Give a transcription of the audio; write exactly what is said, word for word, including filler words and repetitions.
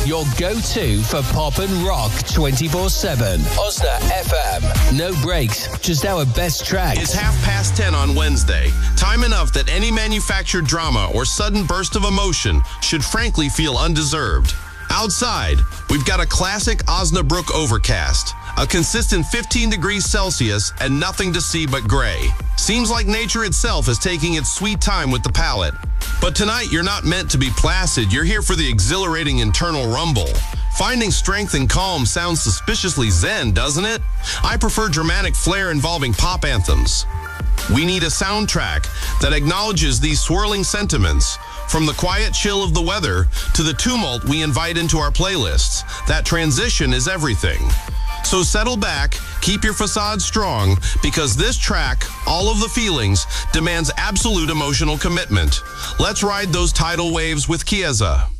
your go-to for pop and rock twenty-four seven. Osna F M. No breaks, just our best tracks. It's half past ten on Wednesday. Time enough that any manufactured drama or sudden burst of emotion should frankly feel undeserved. Outside, we've got a classic Osnabrück overcast. A consistent fifteen degrees Celsius and nothing to see but gray. Seems like nature itself is taking its sweet time with the palate. But tonight, you're not meant to be placid. You're here for the exhilarating internal rumble. Finding strength and calm sounds suspiciously zen, doesn't it? I prefer dramatic flair involving pop anthems. We need a soundtrack that acknowledges these swirling sentiments. From the quiet chill of the weather to the tumult we invite into our playlists, that transition is everything. So settle back, keep your facade strong, because this track, All of the Feelings, demands absolute emotional commitment. Let's ride those tidal waves with Chiesa.